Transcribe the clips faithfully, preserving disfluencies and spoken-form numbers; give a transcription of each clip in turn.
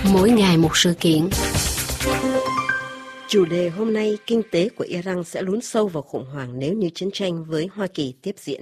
Mỗi ngày một sự kiện. Chủ đề hôm nay, kinh tế của Iran sẽ lún sâu vào khủng hoảng nếu như chiến tranh với Hoa Kỳ tiếp diễn.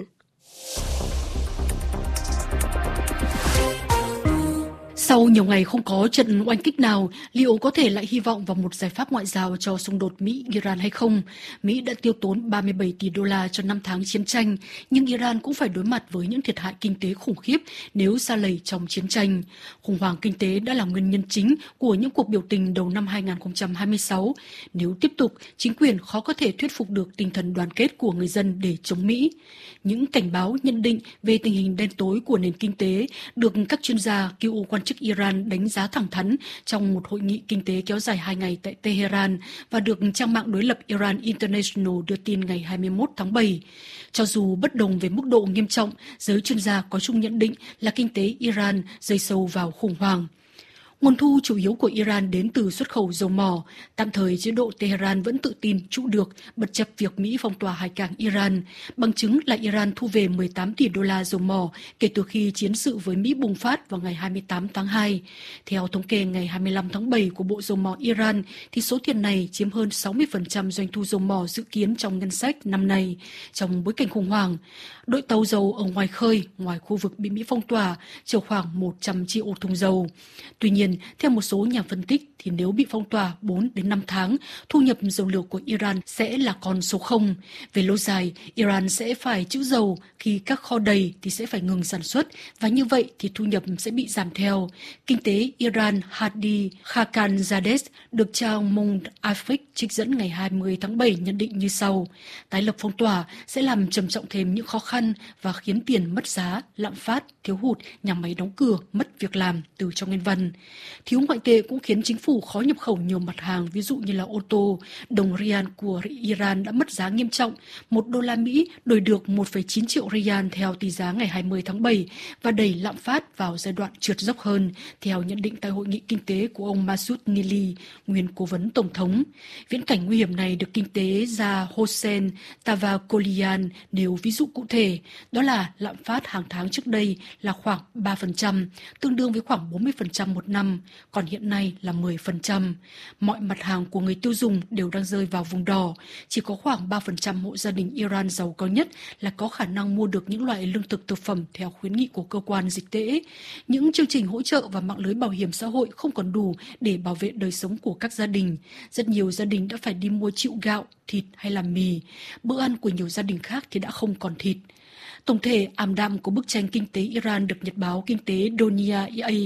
Sau nhiều ngày không có trận oanh kích nào, liệu có thể lại hy vọng vào một giải pháp ngoại giao cho xung đột Mỹ-Iran hay không? Mỹ đã tiêu tốn ba mươi bảy tỷ đô la cho năm tháng chiến tranh, nhưng Iran cũng phải đối mặt với những thiệt hại kinh tế khủng khiếp nếu sa lầy trong chiến tranh. Khủng hoảng kinh tế đã là nguyên nhân chính của những cuộc biểu tình đầu năm hai không hai sáu. Nếu tiếp tục, chính quyền khó có thể thuyết phục được tinh thần đoàn kết của người dân để chống Mỹ. Những cảnh báo nhận định về tình hình đen tối của nền kinh tế được các chuyên gia, cựu quan chức Iran đánh giá thẳng thắn trong một hội nghị kinh tế kéo dài hai ngày tại Tehran và được trang mạng đối lập Iran International đưa tin ngày hai mươi mốt tháng bảy. Cho dù bất đồng về mức độ nghiêm trọng, giới chuyên gia có chung nhận định là kinh tế Iran rơi sâu vào khủng hoảng. Nguồn thu chủ yếu của Iran đến từ xuất khẩu dầu mỏ. Tạm thời chế độ Tehran vẫn tự tin trụ được bất chấp việc Mỹ phong tỏa hải cảng Iran. Bằng chứng là Iran thu về mười tám tỷ đô la dầu mỏ kể từ khi chiến sự với Mỹ bùng phát vào ngày hai mươi tám tháng hai. Theo thống kê ngày hai mươi lăm tháng bảy của Bộ Dầu mỏ Iran, thì số tiền này chiếm hơn sáu mươi phần trăm doanh thu dầu mỏ dự kiến trong ngân sách năm nay. Trong bối cảnh khủng hoảng, đội tàu dầu ở ngoài khơi, ngoài khu vực bị Mỹ phong tỏa, chở khoảng một trăm triệu thùng dầu. Tuy nhiên, theo một số nhà phân tích, thì nếu bị phong tỏa bốn đến năm tháng, thu nhập dầu lửa của Iran sẽ là con số không. Về lâu dài, Iran sẽ phải trữ dầu, khi các kho đầy thì sẽ phải ngừng sản xuất, và như vậy thì thu nhập sẽ bị giảm theo. Kinh tế Iran Hadi Khakanzadeh được trang Monde Afrique trích dẫn ngày hai mươi tháng bảy nhận định như sau: tái lập phong tỏa sẽ làm trầm trọng thêm những khó khăn và khiến tiền mất giá, lạm phát, thiếu hụt, nhà máy đóng cửa, mất việc làm từ trong nguyên văn. Thiếu ngoại tệ cũng khiến chính phủ khó nhập khẩu nhiều mặt hàng, ví dụ như là ô tô. Đồng rial của Iran đã mất giá nghiêm trọng. Một đô la Mỹ đổi được một phẩy chín triệu rial theo tỷ giá ngày hai mươi tháng bảy và đẩy lạm phát vào giai đoạn trượt dốc hơn, theo nhận định tại hội nghị kinh tế của ông Masoud Nili, nguyên cố vấn tổng thống. Viễn cảnh nguy hiểm này được kinh tế gia Hossein Tavakolian nêu ví dụ cụ thể, đó là lạm phát hàng tháng trước đây là khoảng ba phần trăm, tương đương với khoảng bốn mươi phần trăm một năm, còn hiện nay là mười phần trăm. Mọi mặt hàng của người tiêu dùng đều đang rơi vào vùng đỏ. Chỉ có khoảng ba phần trăm hộ gia đình Iran giàu có nhất là có khả năng mua được những loại lương thực thực phẩm theo khuyến nghị của cơ quan dịch tễ. Những chương trình hỗ trợ và mạng lưới bảo hiểm xã hội không còn đủ để bảo vệ đời sống của các gia đình. Rất nhiều gia đình đã phải đi mua chịu gạo, thịt hay là mì. Bữa ăn của nhiều gia đình khác thì đã không còn thịt. Tổng thể ảm đạm của bức tranh kinh tế Iran được nhật báo kinh tế Donia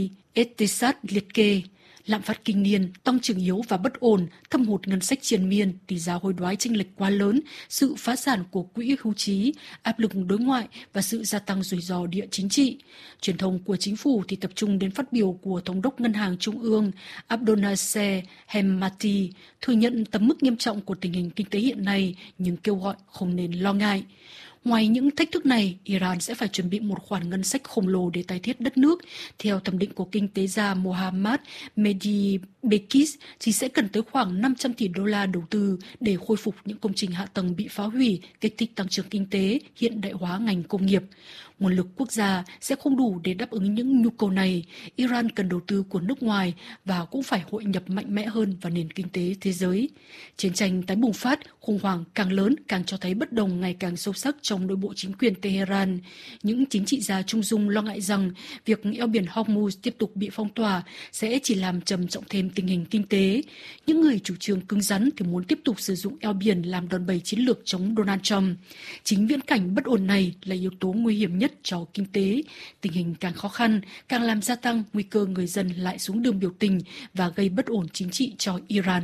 Ehtesad liệt kê. Lạm phát kinh niên, tăng trưởng yếu và bất ổn, thâm hụt ngân sách triền miên, tỷ giá hối đoái chênh lệch quá lớn, sự phá sản của quỹ hưu trí, áp lực đối ngoại và sự gia tăng rủi ro địa chính trị. Truyền thông của chính phủ thì tập trung đến phát biểu của Thống đốc Ngân hàng Trung ương Abdolnasser Hemmati, thừa nhận tầm mức nghiêm trọng của tình hình kinh tế hiện nay nhưng kêu gọi không nên lo ngại. Ngoài những thách thức này, Iran sẽ phải chuẩn bị một khoản ngân sách khổng lồ để tái thiết đất nước. Theo thẩm định của kinh tế gia Mohammad Mehdi Bekis, thì sẽ cần tới khoảng năm trăm tỷ đô la đầu tư để khôi phục những công trình hạ tầng bị phá hủy, kích thích tăng trưởng kinh tế, hiện đại hóa ngành công nghiệp. Nguồn lực quốc gia sẽ không đủ để đáp ứng những nhu cầu này. Iran cần đầu tư của nước ngoài và cũng phải hội nhập mạnh mẽ hơn vào nền kinh tế thế giới. Chiến tranh tái bùng phát, khủng hoảng càng lớn càng cho thấy bất đồng ngày càng sâu sắc trong nội bộ chính quyền Tehran. Những chính trị gia Trung Dung lo ngại rằng việc eo biển Hormuz tiếp tục bị phong tỏa sẽ chỉ làm trầm trọng thêm tình hình kinh tế. Những người chủ trương cứng rắn thì muốn tiếp tục sử dụng eo biển làm đòn bẩy chiến lược chống Donald Trump. Chính viễn cảnh bất ổn này là yếu tố nguy hiểm nhất cho kinh tế. Tình hình càng khó khăn, càng làm gia tăng nguy cơ người dân lại xuống đường biểu tình và gây bất ổn chính trị cho Iran.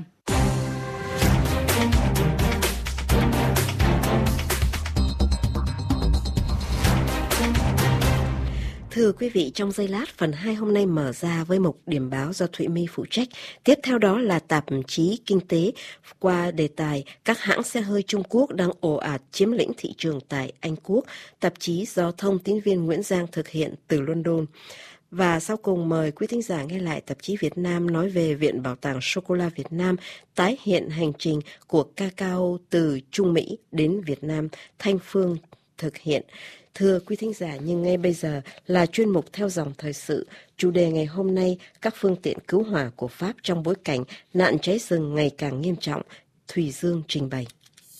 Thưa quý vị, trong giây lát, phần hai hôm nay mở ra với mục điểm báo do Thụy My phụ trách. Tiếp theo đó là tạp chí Kinh tế qua đề tài các hãng xe hơi Trung Quốc đang ồ ạt chiếm lĩnh thị trường tại Anh Quốc, tạp chí do thông tín viên Nguyễn Giang thực hiện từ London. Và sau cùng mời quý thính giả nghe lại tạp chí Việt Nam nói về Viện Bảo tàng Sô-cô-la Việt Nam tái hiện hành trình của cacao từ Trung Mỹ đến Việt Nam. Thanh Phương thực hiện. Thưa quý thính giả, nhưng ngay bây giờ là chuyên mục Theo dòng thời sự. Chủ đề ngày hôm nay, các phương tiện cứu hỏa của Pháp trong bối cảnh nạn cháy rừng ngày càng nghiêm trọng. Thùy Dương trình bày.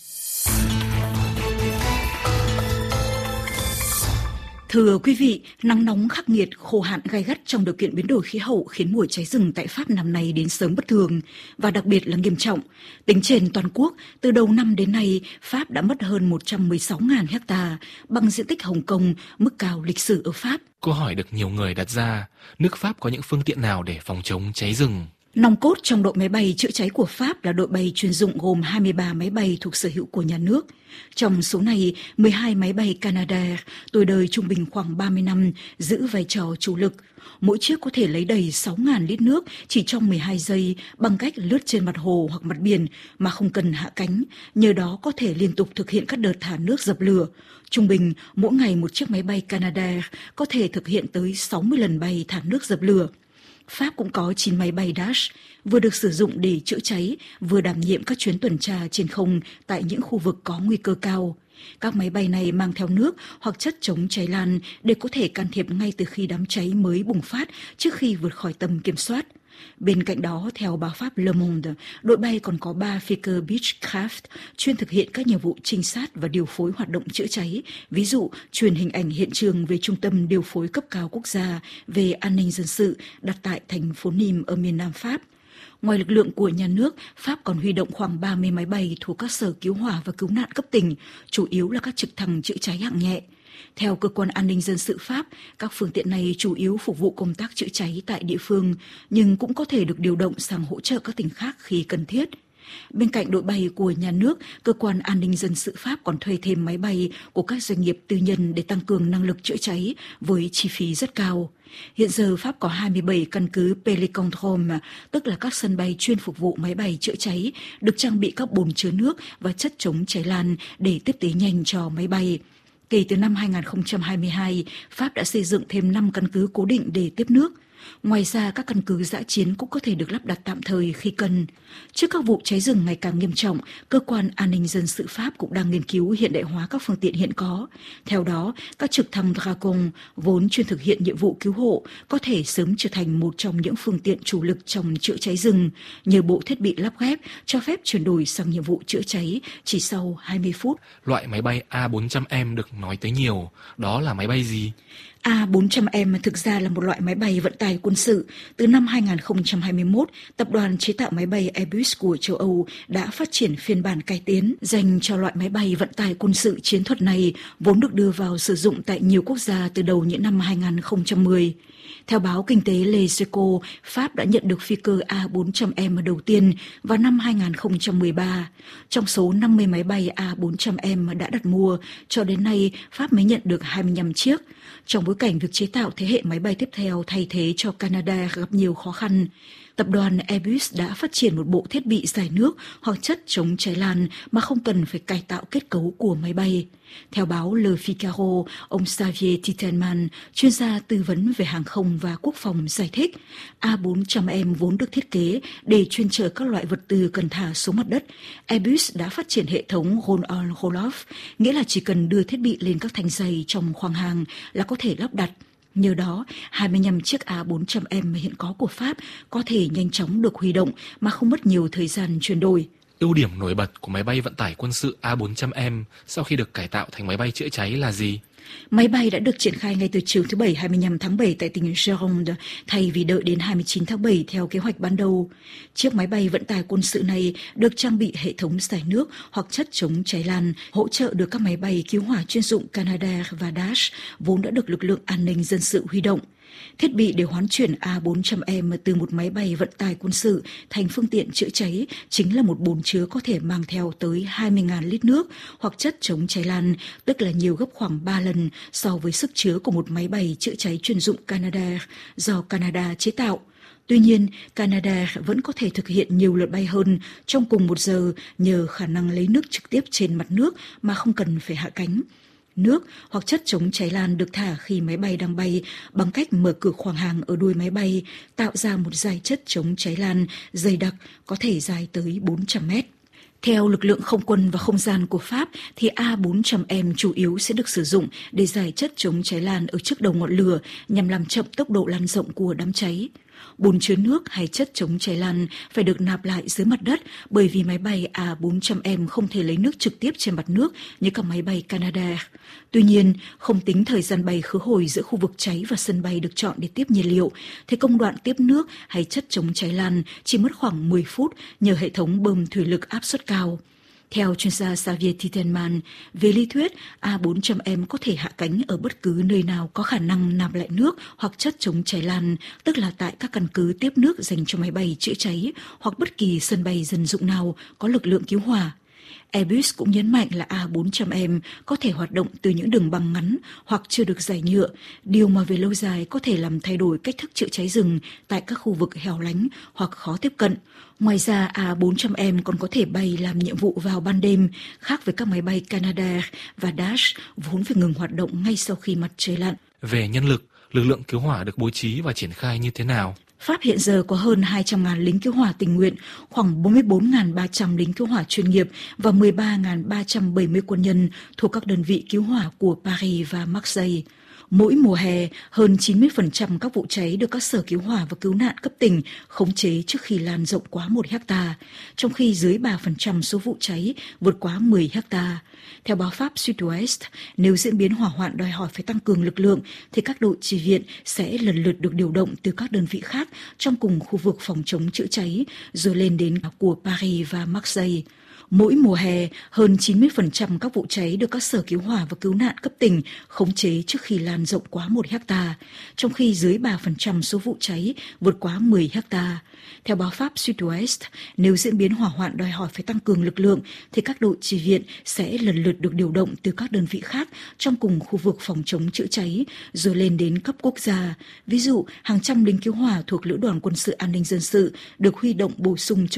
Thưa quý vị, nắng nóng khắc nghiệt, khô hạn gay gắt trong điều kiện biến đổi khí hậu khiến mùa cháy rừng tại Pháp năm nay đến sớm bất thường và đặc biệt là nghiêm trọng. Tính trên toàn quốc, từ đầu năm đến nay, Pháp đã mất hơn một trăm mười sáu nghìn hectare, bằng diện tích Hồng Kông, mức cao lịch sử ở Pháp. Câu hỏi được nhiều người đặt ra, nước Pháp có những phương tiện nào để phòng chống cháy rừng? Nòng cốt trong đội máy bay chữa cháy của Pháp là đội bay chuyên dụng gồm hai mươi ba máy bay thuộc sở hữu của nhà nước. Trong số này, mười hai máy bay Canadair, tuổi đời trung bình khoảng ba mươi năm, giữ vai trò chủ lực. Mỗi chiếc có thể lấy đầy sáu nghìn lít nước chỉ trong mười hai giây bằng cách lướt trên mặt hồ hoặc mặt biển mà không cần hạ cánh, nhờ đó có thể liên tục thực hiện các đợt thả nước dập lửa. Trung bình, mỗi ngày một chiếc máy bay Canadair có thể thực hiện tới sáu mươi lần bay thả nước dập lửa. Pháp cũng có chín máy bay Dash, vừa được sử dụng để chữa cháy, vừa đảm nhiệm các chuyến tuần tra trên không tại những khu vực có nguy cơ cao. Các máy bay này mang theo nước hoặc chất chống cháy lan để có thể can thiệp ngay từ khi đám cháy mới bùng phát trước khi vượt khỏi tầm kiểm soát. Bên cạnh đó, theo báo Pháp Le Monde, đội bay còn có ba phi cơ Beechcraft chuyên thực hiện các nhiệm vụ trinh sát và điều phối hoạt động chữa cháy, ví dụ truyền hình ảnh hiện trường về Trung tâm Điều phối cấp cao quốc gia về an ninh dân sự đặt tại thành phố Nîmes ở miền Nam Pháp. Ngoài lực lượng của nhà nước, Pháp còn huy động khoảng ba mươi máy bay thuộc các sở cứu hỏa và cứu nạn cấp tỉnh, chủ yếu là các trực thăng chữa cháy hạng nhẹ. Theo Cơ quan An ninh Dân sự Pháp, các phương tiện này chủ yếu phục vụ công tác chữa cháy tại địa phương, nhưng cũng có thể được điều động sang hỗ trợ các tỉnh khác khi cần thiết. Bên cạnh đội bay của nhà nước, Cơ quan An ninh Dân sự Pháp còn thuê thêm máy bay của các doanh nghiệp tư nhân để tăng cường năng lực chữa cháy với chi phí rất cao. Hiện giờ Pháp có hai mươi bảy căn cứ Pélicandrome, tức là các sân bay chuyên phục vụ máy bay chữa cháy, được trang bị các bồn chứa nước và chất chống cháy lan để tiếp tế nhanh cho máy bay. Kể từ năm hai không hai hai, Pháp đã xây dựng thêm năm căn cứ cố định để tiếp nước. Ngoài ra, các căn cứ dã chiến cũng có thể được lắp đặt tạm thời khi cần. Trước các vụ cháy rừng ngày càng nghiêm trọng, Cơ quan An ninh Dân sự Pháp cũng đang nghiên cứu hiện đại hóa các phương tiện hiện có. Theo đó, các trực thăng Dragon, vốn chuyên thực hiện nhiệm vụ cứu hộ, có thể sớm trở thành một trong những phương tiện chủ lực trong chữa cháy rừng, nhờ bộ thiết bị lắp ghép cho phép chuyển đổi sang nhiệm vụ chữa cháy chỉ sau hai mươi phút. Loại máy bay A bốn trăm M được nói tới nhiều, đó là máy bay gì? A bốn trăm M thực ra là một loại máy bay vận tải quân sự. Từ năm hai không hai mốt, tập đoàn chế tạo máy bay Airbus của châu Âu đã phát triển phiên bản cải tiến dành cho loại máy bay vận tải quân sự chiến thuật này, vốn được đưa vào sử dụng tại nhiều quốc gia từ đầu những năm hai không một không. Theo báo Kinh tế Les Echos, Pháp đã nhận được phi cơ A bốn trăm M đầu tiên vào năm hai không một ba. Trong số năm mươi máy bay A bốn trăm M đã đặt mua, cho đến nay Pháp mới nhận được hai mươi lăm chiếc. Trong bối cảnh việc chế tạo thế hệ máy bay tiếp theo thay thế cho Canada gặp nhiều khó khăn, tập đoàn Airbus đã phát triển một bộ thiết bị giải nước hoặc chất chống cháy lan mà không cần phải cải tạo kết cấu của máy bay. Theo báo Le Figaro, ông Xavier Titelman, chuyên gia tư vấn về hàng không và quốc phòng giải thích, A bốn trăm M vốn được thiết kế để chuyên chở các loại vật tư cần thả xuống mặt đất. Airbus đã phát triển hệ thống roll-on roll-off, nghĩa là chỉ cần đưa thiết bị lên các thanh giày trong khoang hàng là có thể lắp đặt. Nhờ đó, hai mươi lăm chiếc A bốn trăm M hiện có của Pháp có thể nhanh chóng được huy động mà không mất nhiều thời gian chuyển đổi. Ưu điểm nổi bật của máy bay vận tải quân sự A bốn trăm M sau khi được cải tạo thành máy bay chữa cháy là gì? Máy bay đã được triển khai ngay từ chiều thứ Bảy hai mươi lăm tháng bảy tại tỉnh Gironde, thay vì đợi đến hai mươi chín tháng bảy theo kế hoạch ban đầu. Chiếc máy bay vận tải quân sự này được trang bị hệ thống giải nước hoặc chất chống cháy lan, hỗ trợ được các máy bay cứu hỏa chuyên dụng Canadair và Dash, vốn đã được lực lượng an ninh dân sự huy động. Thiết bị để hoán chuyển A bốn trăm M từ một máy bay vận tải quân sự thành phương tiện chữa cháy chính là một bồn chứa có thể mang theo tới hai mươi nghìn lít nước hoặc chất chống cháy lan, tức là nhiều gấp khoảng ba lần so với sức chứa của một máy bay chữa cháy chuyên dụng Canadair do Canada chế tạo. Tuy nhiên, Canada vẫn có thể thực hiện nhiều lượt bay hơn trong cùng một giờ nhờ khả năng lấy nước trực tiếp trên mặt nước mà không cần phải hạ cánh. Nước hoặc chất chống cháy lan được thả khi máy bay đang bay bằng cách mở cửa khoang hàng ở đuôi máy bay, tạo ra một dải chất chống cháy lan dày đặc có thể dài tới bốn trăm mét. Theo lực lượng không quân và không gian của Pháp, thì A bốn trăm M chủ yếu sẽ được sử dụng để giải chất chống cháy lan ở trước đầu ngọn lửa nhằm làm chậm tốc độ lan rộng của đám cháy. Bồn chứa nước hay chất chống cháy lan phải được nạp lại dưới mặt đất bởi vì máy bay A bốn trăm M không thể lấy nước trực tiếp trên mặt nước như các máy bay Canadair. Tuy nhiên, không tính thời gian bay khứ hồi giữa khu vực cháy và sân bay được chọn để tiếp nhiên liệu, thì công đoạn tiếp nước hay chất chống cháy lan chỉ mất khoảng mười phút nhờ hệ thống bơm thủy lực áp suất cao. Theo chuyên gia Xavier Titelman, về lý thuyết, A bốn trăm M có thể hạ cánh ở bất cứ nơi nào có khả năng nạp lại nước hoặc chất chống cháy lan, tức là tại các căn cứ tiếp nước dành cho máy bay chữa cháy hoặc bất kỳ sân bay dân dụng nào có lực lượng cứu hỏa. Airbus cũng nhấn mạnh là A bốn trăm M có thể hoạt động từ những đường băng ngắn hoặc chưa được giải nhựa, điều mà về lâu dài có thể làm thay đổi cách thức chữa cháy rừng tại các khu vực hẻo lánh hoặc khó tiếp cận. Ngoài ra, A bốn trăm M còn có thể bay làm nhiệm vụ vào ban đêm, khác với các máy bay Canadair và Dash vốn phải ngừng hoạt động ngay sau khi mặt trời lặn. Về nhân lực, lực lượng cứu hỏa được bố trí và triển khai như thế nào? Pháp hiện giờ có hơn hai trăm nghìn lính cứu hỏa tình nguyện, khoảng bốn mươi bốn nghìn ba trăm lính cứu hỏa chuyên nghiệp và mười ba nghìn ba trăm bảy mươi quân nhân thuộc các đơn vị cứu hỏa của Paris và Marseille. Mỗi mùa hè, hơn chín mươi phần trăm các vụ cháy được các sở cứu hỏa và cứu nạn cấp tỉnh khống chế trước khi lan rộng quá một hectare, trong khi dưới ba phần trăm số vụ cháy vượt quá mười hectare. Theo báo Pháp Sud-Ouest, nếu diễn biến hỏa hoạn đòi hỏi phải tăng cường lực lượng, thì các đội chi viện sẽ lần lượt được điều động từ các đơn vị khác trong cùng khu vực phòng chống chữa cháy, rồi lên đến của Paris và Marseille. Mỗi mùa hè, hơn chín mươi phần trăm các vụ cháy được các sở cứu hỏa và cứu nạn cấp tỉnh khống chế trước khi lan rộng quá một hectare, trong khi dưới ba phần trăm số vụ cháy vượt quá mười hectare. Theo báo Pháp Sud-Ouest, nếu diễn biến hỏa hoạn đòi hỏi phải tăng cường lực lượng, thì các đội chi viện sẽ lần lượt được điều động từ các đơn vị khác trong cùng khu vực phòng chống chữa cháy, rồi lên đến cấp quốc gia. Ví dụ, hàng trăm lính cứu hỏa thuộc Lữ đoàn quân sự an ninh dân sự được huy động bổ sung cho